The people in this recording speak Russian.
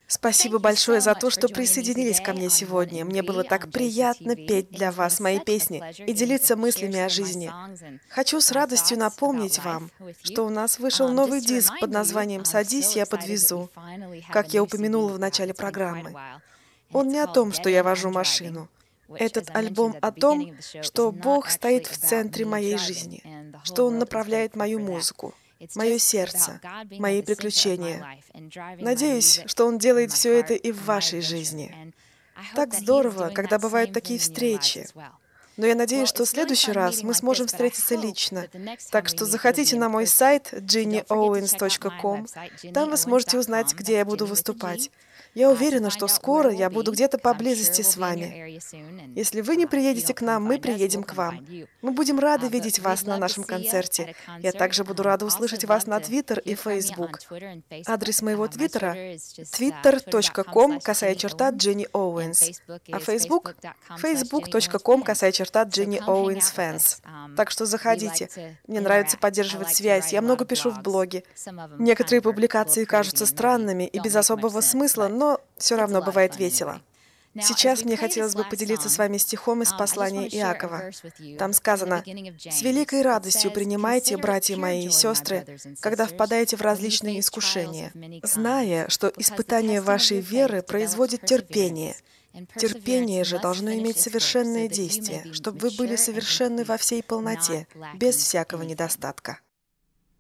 Спасибо большое за то, что присоединились ко мне сегодня. Мне было так приятно петь для вас мои песни и делиться мыслями о жизни. Хочу с радостью напомнить вам, что у нас вышел новый диск под названием «Садись, я подвезу», как я упомянула в начале программы. Он не о том, что я вожу машину. Этот альбом о том, что Бог стоит в центре моей жизни, что Он направляет мою музыку, мое сердце, мои приключения. Надеюсь, что Он делает все это и в вашей жизни. Так здорово, когда бывают такие встречи. Но я надеюсь, что в следующий раз мы сможем встретиться лично. Так что заходите на мой сайт jinnyowens.com. Там вы сможете узнать, где я буду выступать. Я уверена, что скоро я буду где-то поблизости с вами. Если вы не приедете к нам, мы приедем к вам. Мы будем рады видеть вас на нашем концерте. Я также буду рада услышать вас на Twitter и Facebook. Адрес моего твиттера — twitter.com/Jenny Owens, а Facebook — facebook.com/Jenny Owens Fans. Так что заходите. Мне нравится поддерживать связь. Я много пишу в блоге. Некоторые публикации кажутся странными и без особого смысла, но все равно бывает весело. Сейчас мне хотелось бы поделиться с вами стихом из послания Иакова. Там сказано: «С великой радостью принимайте, братья мои и сестры, когда впадаете в различные искушения, зная, что испытание вашей веры производит терпение. Терпение же должно иметь совершенное действие, чтобы вы были совершенны во всей полноте, без всякого недостатка».